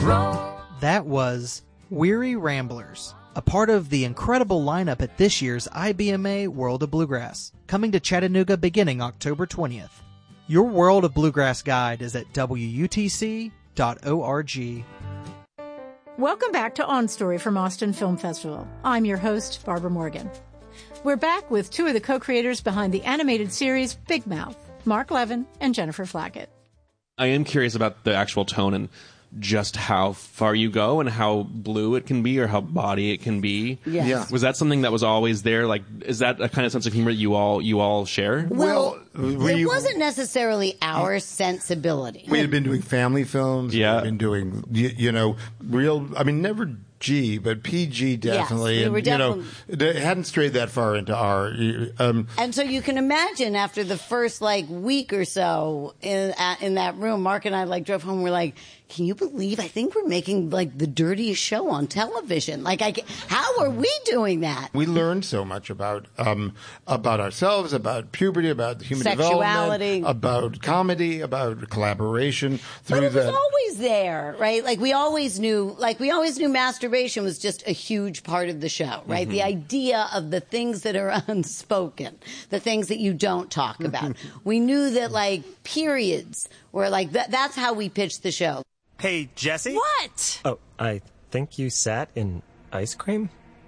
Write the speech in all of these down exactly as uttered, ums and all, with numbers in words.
roll. That was Weary Ramblers, a part of the incredible lineup at this year's I B M A World of Bluegrass, coming to Chattanooga beginning October twentieth. Your World of Bluegrass guide is at W U T C dot org. Welcome back to On Story from Austin Film Festival. I'm your host, Barbara Morgan. We're back with two of the co-creators behind the animated series Big Mouth, Mark Levin and Jennifer Flackett. I am curious about the actual tone and just how far you go and how blue it can be or how bawdy it can be. Yes. Yeah. Was that something that was always there? Like, is that a kind of sense of humor that you all you all share? Well, we, it wasn't necessarily our sensibility. We had been doing family films. Yeah. We had been doing, you, you know, real, I mean, never G, but P G definitely. Yes, we were and, definitely. You know, it hadn't strayed that far into R. Um, and so you can imagine after the first like week or so in uh, in that room, Mark and I like drove home. We're like, can you believe? I think we're making like the dirtiest show on television. Like, I, how are we doing that? We learned so much about um, about ourselves, about puberty, about human Sexuality. development, about comedy, about collaboration. Through But it was that. always there, right? Like we always knew, like we always knew masturbation was just a huge part of the show, right? Mm-hmm. The idea of the things that are unspoken, the things that you don't talk about. We knew that like periods were like, th- that's how we pitched the show. Hey, Jesse? What? Oh, I think you sat in ice cream?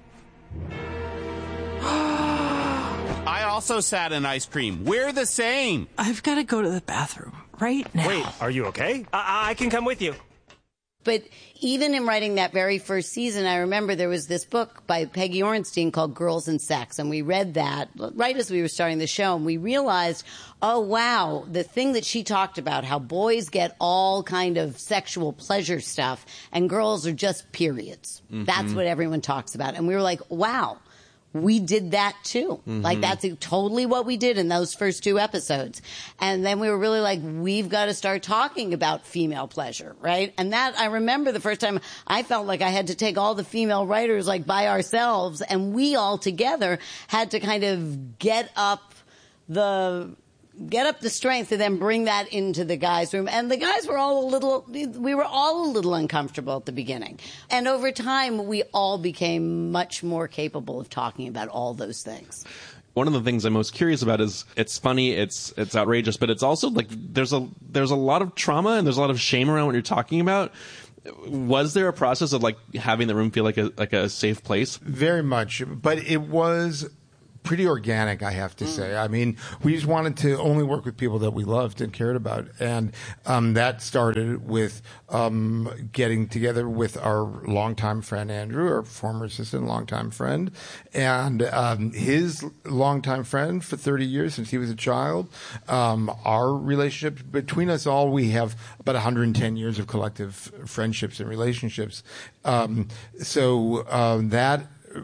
I also sat in ice cream. We're the same. I've got to go to the bathroom right now. Wait, are you okay? I, I can come with you. But even in writing that very first season, I remember there was this book by Peggy Orenstein called Girls and Sex. And we read that right as we were starting the show. And we realized, oh, wow, the thing that she talked about, how boys get all kind of sexual pleasure stuff and girls are just periods. Mm-hmm. That's what everyone talks about. And we were like, wow. We did that too. Mm-hmm. Like that's totally what we did in those first two episodes. And then we were really like, we've got to start talking about female pleasure, right? And that, I remember the first time I felt like I had to take all the female writers like by ourselves and we all together had to kind of get up the, get up the strength to then bring that into the guys' room. And the guys were all a little, we were all a little uncomfortable at the beginning. And over time, we all became much more capable of talking about all those things. One of the things I'm most curious about is it's funny, it's it's outrageous, but it's also like there's a there's a lot of trauma and there's a lot of shame around what you're talking about. Was there a process of like having the room feel like a like a safe place? Very much, but it was pretty organic, I have to say. I mean, we just wanted to only work with people that we loved and cared about. And um, that started with um, getting together with our longtime friend, Andrew, our former assistant, longtime friend, and um, his longtime friend for thirty years since he was a child. Um, our relationship between us all, we have about one hundred ten years of collective friendships and relationships. Um, so um, that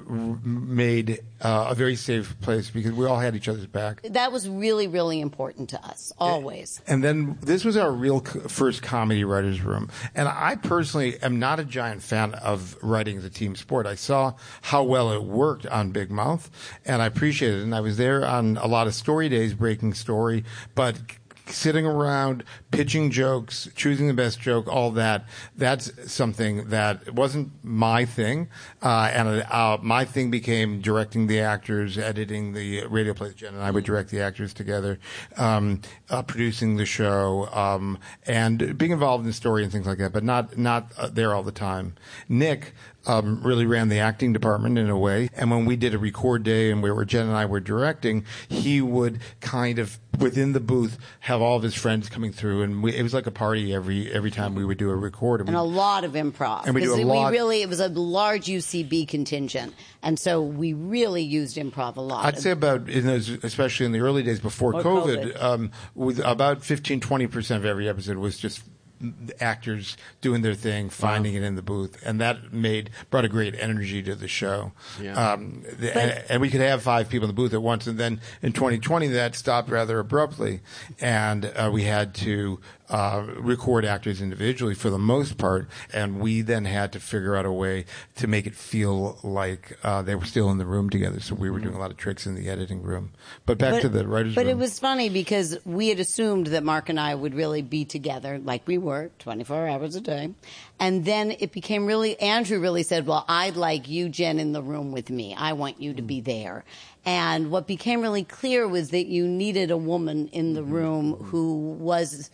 made uh, a very safe place because we all had each other's back. That was really, really important to us, always. And then this was our real co- first comedy writer's room. And I personally am not a giant fan of writing as a team sport. I saw how well it worked on Big Mouth, and I appreciated it. And I was there on a lot of story days, breaking story, but sitting around, pitching jokes, choosing the best joke, all that, that's something that wasn't my thing. Uh, and uh, my thing became directing the actors, editing the radio plays. Jen and I would direct the actors together, um, uh, producing the show, um, and being involved in the story and things like that, but not, not uh, there all the time. Nick, Um, really ran the acting department in a way. And when we did a record day and where Jen and I were directing, he would kind of, within the booth, have all of his friends coming through. And we, it was like a party every every time we would do a record. And, and a lot of improv. And we do a lot. We really, it was a large U C B contingent. And so we really used improv a lot. I'd say about, in those, especially in the early days before Or COVID, COVID. Um, with about fifteen, twenty percent of every episode was just actors doing their thing, finding wow. it in the booth, and that made brought a great energy to the show. Yeah. Um, the, and, and we could have five people in the booth at once, and then in twenty twenty that stopped rather abruptly, and uh, we had to uh, record actors individually for the most part, and we then had to figure out a way to make it feel like uh, they were still in the room together. So we were doing a lot of tricks in the editing room. But back but, to the writers' but room. But it was funny because we had assumed that Mark and I would really be together like we were, twenty-four hours a day. And then it became really, Andrew really said, well, I'd like you, Jen, in the room with me. I want you to be there. And what became really clear was that you needed a woman in the room who was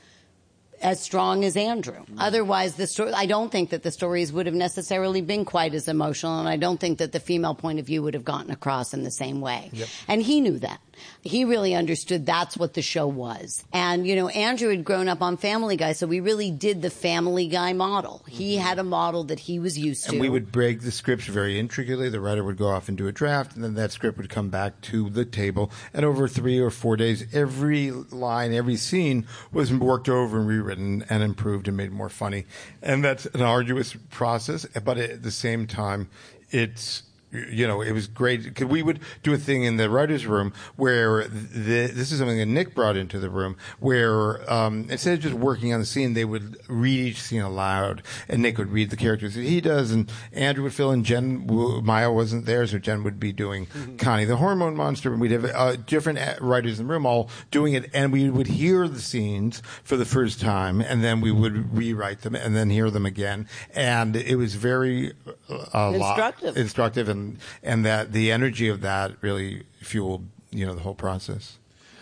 as strong as Andrew. Otherwise, the story, I don't think that the stories would have necessarily been quite as emotional, and I don't think that the female point of view would have gotten across in the same way. Yep. And he knew that. He really understood that's what the show was. And, you know, Andrew had grown up on Family Guy, so we really did the Family Guy model. He had a model that he was used to. And we would break the scripts very intricately. The writer would go off and do a draft, and then that script would come back to the table. And over three or four days, every line, every scene was worked over and rewritten and improved and made more funny. And that's an arduous process, but at the same time, it's... You know, it was great because we would do a thing in the writer's room where the, this is something that Nick brought into the room where um, instead of just working on the scene, they would read each scene aloud, and Nick would read the characters that he does, and Andrew would fill in. Jen, Maya wasn't there, so Jen would be doing mm-hmm. Connie the Hormone Monster, and we'd have uh, different writers in the room all doing it, and we would hear the scenes for the first time, and then we would rewrite them, and then hear them again, and it was very uh, instructive, lot, instructive, and and that the energy of that really fueled, you know, the whole process.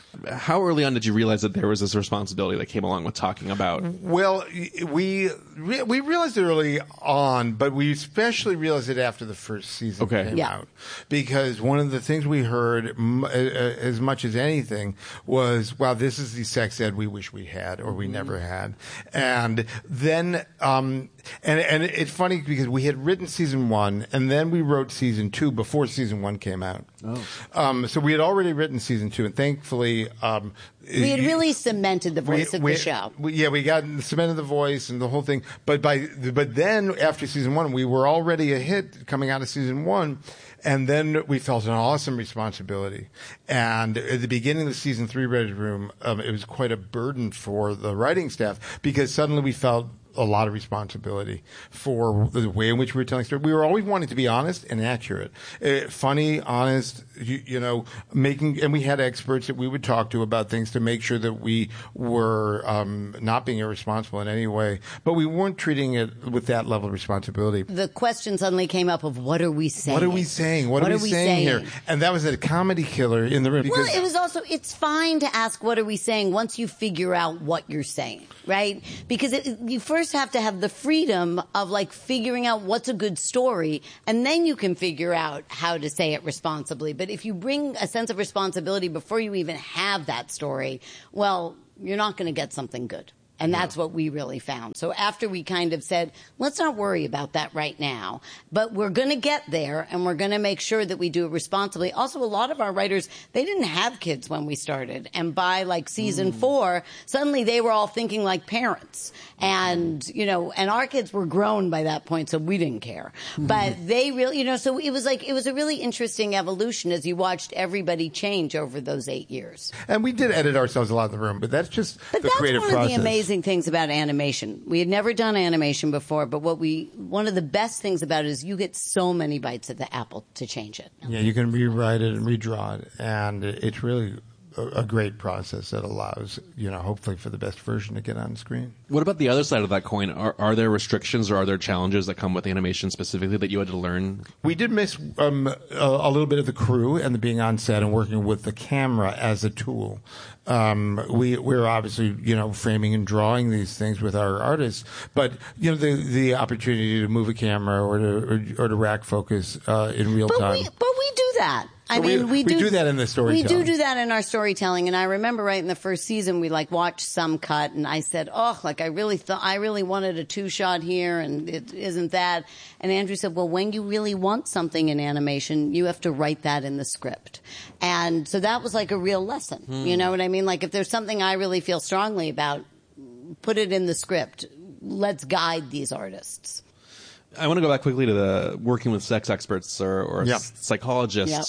How early on did you realize that there was this responsibility that came along with talking about? Well, we we realized it early on, but we especially realized it after the first season okay. came yeah. out. Because one of the things we heard m- as much as anything was, wow, this is the sex ed we wish we had or we mm-hmm. never had. And then... Um, And and it's funny because we had written season one, and then we wrote season two before season one came out. Oh. Um, so we had already written season two, and thankfully, um, we had really cemented the voice we, of we, the show. We, yeah, we got cemented the voice and the whole thing. But by but then after season one, we were already a hit coming out of season one. And then we felt an awesome responsibility. And at the beginning of the season three writers' room, um, it was quite a burden for the writing staff because suddenly we felt a lot of responsibility for the way in which we were telling stories. We were always wanting to be honest and accurate, uh, funny, honest, you, you know, making, and we had experts that we would talk to about things to make sure that we were um, not being irresponsible in any way, but we weren't treating it with that level of responsibility. The question suddenly came up of what are we saying? What are we saying? What, what are, are we, we saying, saying here? And that was a comedy killer in the room. Because well, it was also, it's fine to ask what are we saying once you figure out what you're saying, right? Because it, you first have to have the freedom of like figuring out what's a good story, and then you can figure out how to say it responsibly. But if you bring a sense of responsibility before you even have that story, well, you're not going to get something good. And that's what we really found. So after we kind of said, let's not worry about that right now, but we're going to get there and we're going to make sure that we do it responsibly. Also, a lot of our writers, they didn't have kids when we started. And by like season mm. four, suddenly they were all thinking like parents. And, you know, and our kids were grown by that point, so we didn't care. Mm. But they really, you know, so it was like, it was a really interesting evolution as you watched everybody change over those eight years. And we did edit ourselves a lot in the room, but that's just but the that's creative one process. Of the amazing things about animation. We had never done animation before, but what we one of the best things about it is you get so many bites at the apple to change it. Yeah, you can rewrite it and redraw it, and it's really a, a great process that allows, you know, hopefully for the best version to get on screen. What about the other side of that coin? Are, are there restrictions or are there challenges that come with animation specifically that you had to learn? We did miss um, a, a little bit of the crew and the being on set and working with the camera as a tool. Um, we, we're obviously, you know, framing and drawing these things with our artists, but, you know, the, the opportunity to move a camera or to, or, or to rack focus, uh, in real but time. We, but we do that. I But mean, we- we, we do that in the storytelling. We do do that in our storytelling. And I remember right in the first season, we like watched some cut and I said, oh, like I really thought, I really wanted a two shot here and it isn't that. And Andrew said, well, when you really want something in animation, you have to write that in the script. And so that was like a real lesson. Hmm. You know what I mean? Like if there's something I really feel strongly about, put it in the script. Let's guide these artists. I want to go back quickly to the working with sex experts or, or Yep. s- psychologists. Yep.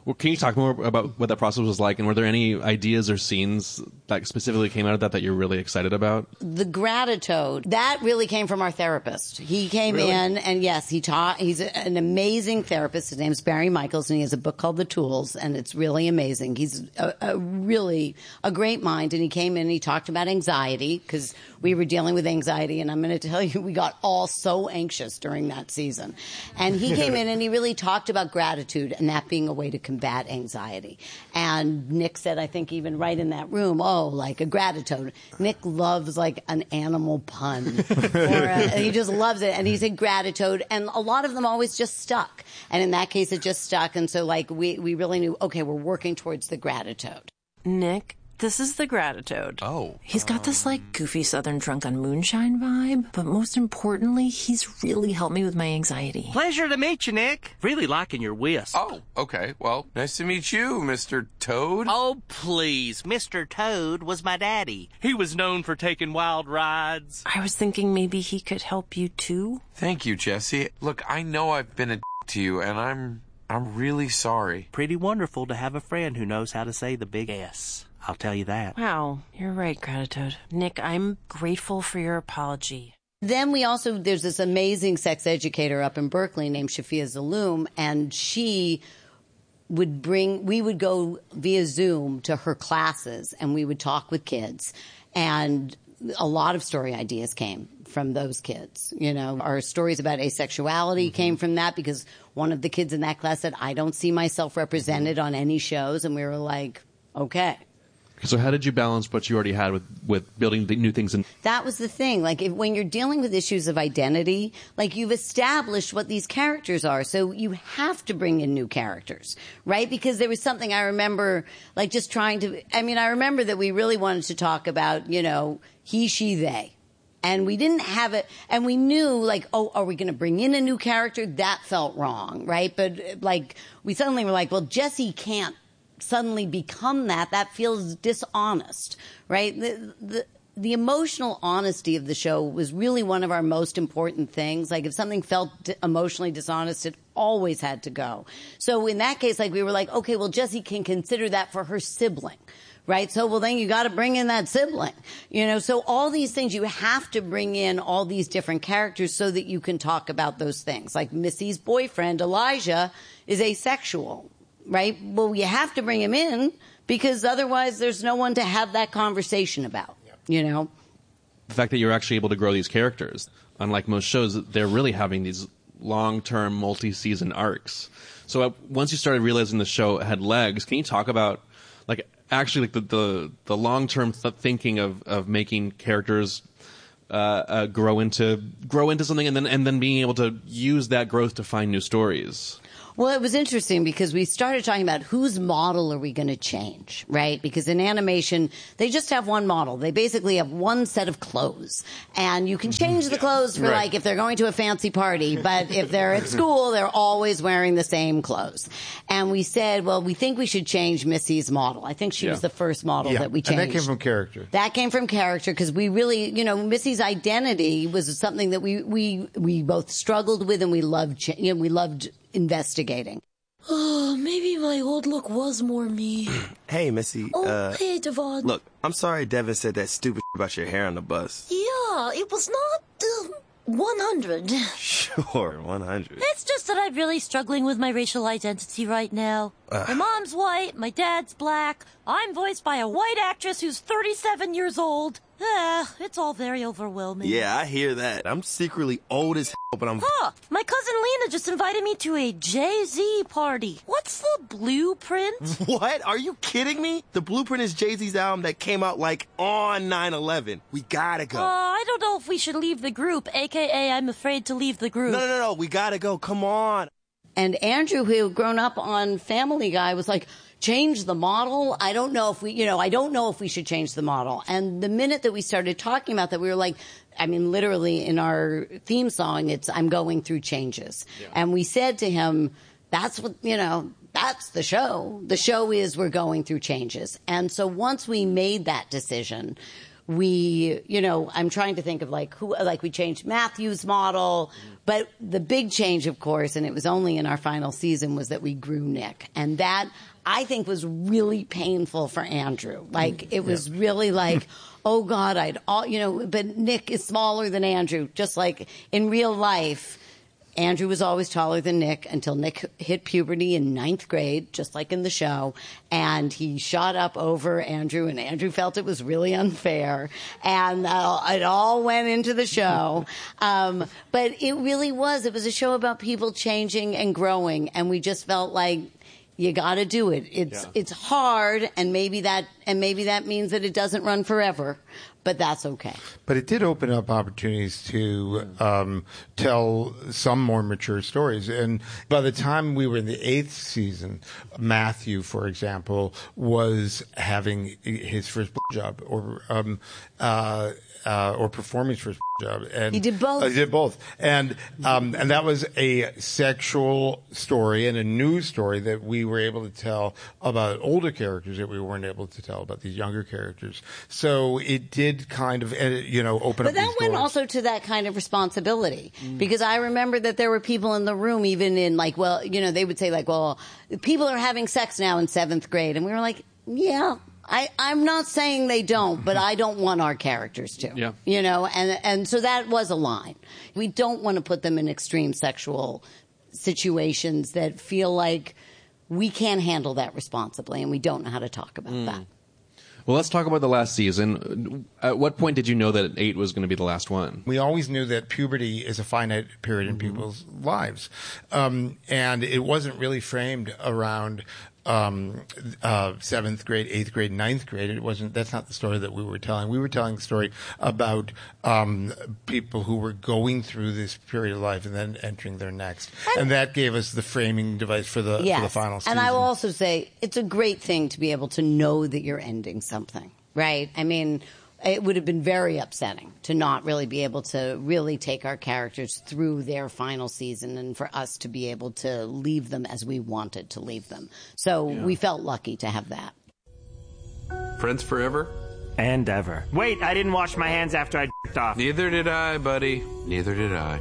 Well, can you talk more about what that process was like, and were there any ideas or scenes that specifically came out of that that you're really excited about? The Gratitude, that really came from our therapist. He came Really? in, and yes, he taught. He's an amazing therapist. His name's Barry Michaels, and he has a book called The Tools, and it's really amazing. He's a, a really a great mind, and he came in and he talked about anxiety, because we were dealing with anxiety, and I'm going to tell you, we got all so anxious during that season. And he came in and he really talked about gratitude and that being a way to combat anxiety. And Nick said, I think even right in that room, oh, like a gratitude. Nick loves like an animal pun. or a, he just loves it. And he said gratitude. And a lot of them always just stuck. And in that case, it just stuck. And so like we, we really knew, okay, we're working towards the gratitude. Nick, this is the Gratitude. Oh. He's got this, like, goofy Southern drunk on moonshine vibe, but most importantly, he's really helped me with my anxiety. Pleasure to meet you, Nick. Really liking your whisk. Oh, okay. Well, nice to meet you, Mister Toad. Oh, please. Mister Toad was my daddy. He was known for taking wild rides. I was thinking maybe he could help you, too. Thank you, Jesse. Look, I know I've been a to you, and I'm I'm really sorry. Pretty wonderful to have a friend who knows how to say the big S. I'll tell you that. Wow, you're right, Gratitude. Nick, I'm grateful for your apology. Then we also, there's this amazing sex educator up in Berkeley named Shafia Zaloom, and she would bring, we would go via Zoom to her classes, and we would talk with kids. And a lot of story ideas came from those kids. You know, our stories about asexuality mm-hmm. came from that, because one of the kids in that class said, I don't see myself represented on any shows. And we were like, okay. So how did you balance what you already had with, with building the new things? In- that was the thing. Like, if, when you're dealing with issues of identity, like, you've established what these characters are, so you have to bring in new characters, right? Because there was something I remember, like, just trying to, I mean, I remember that we really wanted to talk about, you know, he, she, they. And we didn't have it, and we knew, like, oh, are we going to bring in a new character? That felt wrong, right? But, like, we suddenly were like, well, Jesse can't suddenly become that. That feels dishonest, right? The, the, the emotional honesty of the show was really one of our most important things. Like, if something felt d- emotionally dishonest, it always had to go. So in that case, like, we were like, okay, well, Jessie can consider that for her sibling. Right? So, well, then you got to bring in that sibling, you know, so all these things, you have to bring in all these different characters so that you can talk about those things. Like Missy's boyfriend, Elijah, is asexual, right? Well, you have to bring him in, because otherwise there's no one to have that conversation about, you know? The fact that you're actually able to grow these characters, unlike most shows, they're really having these long-term, multi-season arcs. So uh, once you started realizing the show had legs, can you talk about, like, actually, like the the, the long term th- thinking of, of making characters uh, uh, grow into grow into something, and then and then being able to use that growth to find new stories? Well, it was interesting because we started talking about whose model are we going to change, right? Because in animation, they just have one model. They basically have one set of clothes. And you can change the clothes for, right, like, if they're going to a fancy party. But if they're at school, they're always wearing the same clothes. And we said, well, we think we should change Missy's model. I think she Yeah. was the first model Yeah, that we changed. and that came from character. That came from character, because we really, you know, Missy's identity was something that we, we, we both struggled with, and we loved, cha- you know, we loved investigating. Oh, maybe my old look was more me. Hey, Missy. Oh, uh, hey, Devon. Look, I'm sorry Devin said that stupid about your hair on the bus. Yeah, it was not uh, one hundred. Sure, one hundred. It's just that I'm really struggling with my racial identity right now. Uh. My mom's white, my dad's black. I'm voiced by a white actress who's thirty-seven years old. Eh, it's all very overwhelming. Yeah, I hear that. I'm secretly old as hell, but I'm... Huh, my cousin Lena just invited me to a Jay-Z party. What's the blueprint? What? Are you kidding me? The Blueprint is Jay-Z's album that came out, like, on nine eleven. We gotta go. Uh, I don't know if we should leave the group, a k a I'm afraid to leave the group. No, no, no, no. We gotta go. Come on. And Andrew, who had grown up on Family Guy, was like, change the model? I don't know if we, you know, I don't know if we should change the model. And the minute that we started talking about that, we were like, I mean, literally in our theme song, it's, I'm going through changes. Yeah. And we said to him, that's what, you know, that's the show. The show is we're going through changes. And so once we made that decision, We, you know, I'm trying to think of like who, like we changed Matthew's model, but the big change, of course, and it was only in our final season, was that we grew Nick. And that, I think, was really painful for Andrew. Like, it was yeah. really like, oh God, I'd all, you know, but Nick is smaller than Andrew, just like in real life. Andrew was always taller than Nick until Nick hit puberty in ninth grade, just like in the show. And he shot up over Andrew, and Andrew felt it was really unfair. And uh, it all went into the show. Um, but it really was. It was a show about people changing and growing. And we just felt like, you got to do it. It's yeah. it's hard, and maybe that and maybe that means that it doesn't run forever, but that's okay. But it did open up opportunities to um, tell some more mature stories. And by the time we were in the eighth season, Matthew, for example, was having his first job, or um, uh, uh, or performing his first job. And he did both. Uh, he did both, and um, and that was a sexual story and a new story that we were able to tell about older characters that we weren't able to tell about these younger characters. So it did kind of, you know, open but up. But that these went doors. also to that kind of responsibility, mm. because I remember that there were people in the room, even in like, well, you know, they would say like, well, people are having sex now in seventh grade, and we were like, yeah. I, I'm not saying they don't, but I don't want our characters to. Yeah. You know, and and so that was a line. We don't want to put them in extreme sexual situations that feel like we can't handle that responsibly, and we don't know how to talk about mm. that. Well, let's talk about the last season. At what point did you know that eight was going to be the last one? We always knew that puberty is a finite period in mm-hmm. people's lives. Um, and it wasn't really framed around um, uh, seventh grade, eighth grade, ninth grade. It wasn't, that's not the story that we were telling. We were telling the story about um, people who were going through this period of life and then entering their next. And, and that gave us the framing device for the, yes. for the final season. And I will also say it's a great thing to be able to know that you're ending something, right? I mean, it would have been very upsetting to not really be able to really take our characters through their final season, and for us to be able to leave them as we wanted to leave them. So yeah. we felt lucky to have that. Friends forever? And ever. Wait, I didn't wash my hands after I d***ed off. Neither did I, buddy. Neither did I.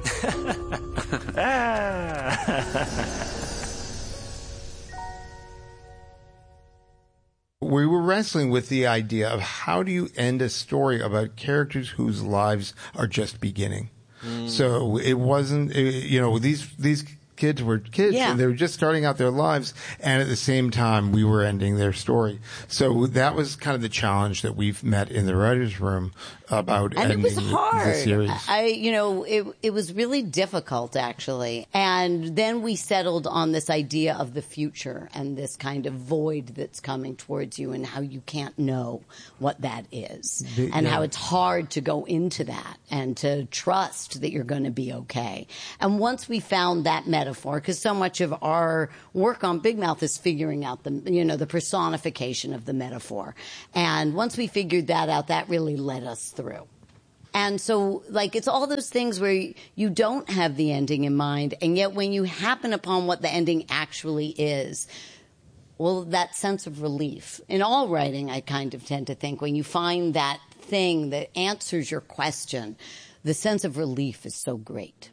We were wrestling with the idea of how do you end a story about characters whose lives are just beginning. Mm. So it wasn't, you know, these these kids were kids, yeah. and they were just starting out their lives, and at the same time we were ending their story. So that was kind of the challenge that we've met in the writers' room about and ending it was hard. the series. I, you know, it it was really difficult actually. And then we settled on this idea of the future and this kind of void that's coming towards you, and how you can't know what that is, the, and yeah. how it's hard to go into that and to trust that you're going to be okay. And once we found that metaphor, because so much of our work on Big Mouth is figuring out the, you know, the personification of the metaphor. And once we figured that out, that really led us through. And so, like, it's all those things where you don't have the ending in mind, and yet when you happen upon what the ending actually is, well, that sense of relief. In all writing, I kind of tend to think when you find that thing that answers your question, the sense of relief is so great.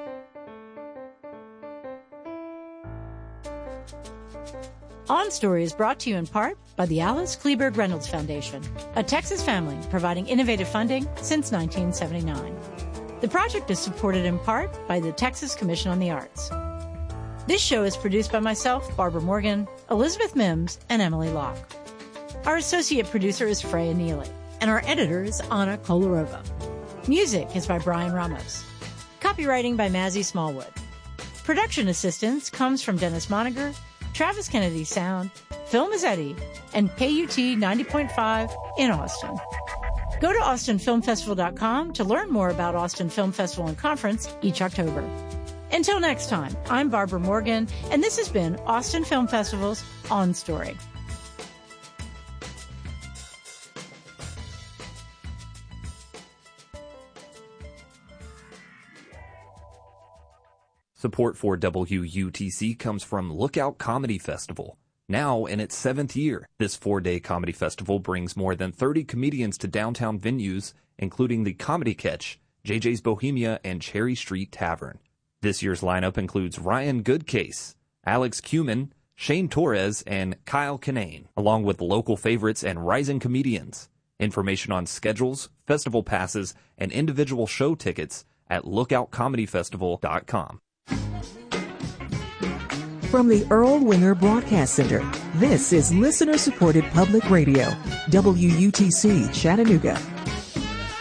On Story is brought to you in part by the Alice Kleberg Reynolds Foundation, a Texas family providing innovative funding since nineteen seventy-nine. The project is supported in part by the Texas Commission on the Arts. This show is produced by myself, Barbara Morgan, Elizabeth Mims, and Emily Locke. Our associate producer is Freya Neely, and our editor is Anna Kolarova. Music is by Brian Ramos. Copywriting by Mazzy Smallwood. Production assistance comes from Dennis Moniger, Travis Kennedy Sound, Phil Mazzetti, and K U T ninety point five in Austin. Go to austin film festival dot com to learn more about Austin Film Festival and Conference each October. Until next time, I'm Barbara Morgan, and this has been Austin Film Festival's On Story. Support for W U T C comes from Lookout Comedy Festival, Now in its seventh year, this four-day comedy festival brings more than thirty comedians to downtown venues, including the Comedy Catch, J J's Bohemia, and Cherry Street Tavern. This year's lineup includes Ryan Goodcase, Alex Cuman, Shane Torres, and Kyle Kinane, along with local favorites and rising comedians. Information on schedules, festival passes, and individual show tickets at lookout comedy festival dot com. From the Earl Winger Broadcast Center, this is listener-supported public radio, W U T C Chattanooga.